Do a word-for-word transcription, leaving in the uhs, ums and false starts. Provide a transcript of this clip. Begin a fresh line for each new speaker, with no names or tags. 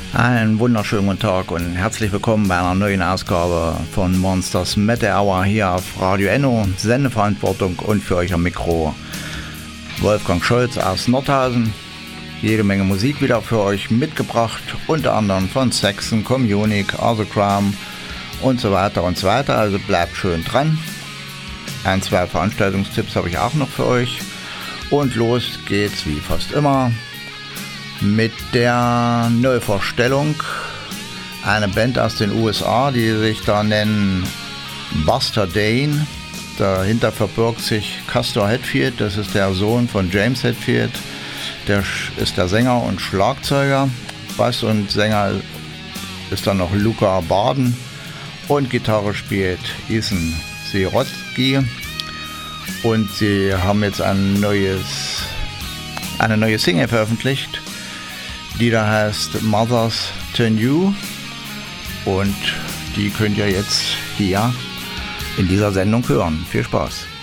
Einen wunderschönen guten Tag und herzlich willkommen bei einer neuen Ausgabe von Monsters Metal Hour hier auf Radio Enno. Sendeverantwortung und für euch am Mikro Wolfgang Scholz aus Nordhausen. Jede Menge Musik wieder für euch mitgebracht, unter anderem von Saxon, Communic, Arthur und so weiter und so weiter. Also bleibt schön dran. Ein, zwei Veranstaltungstipps habe ich auch noch für euch. Und los geht's wie fast immer mit der Neuvorstellung. Eine Band aus den U S A, die sich da nennen Buster Dane. Dahinter verbirgt sich Castor Hetfield, das ist der Sohn von James Hetfield. Der ist der Sänger und Schlagzeuger. Bass und Sänger ist dann noch Luca Barden. Und Gitarre spielt Ethan Sierotsky. Und sie haben jetzt ein neues, eine neue Single veröffentlicht, die da heißt Mothers to New, und die könnt ihr jetzt hier in dieser Sendung hören. Viel Spaß!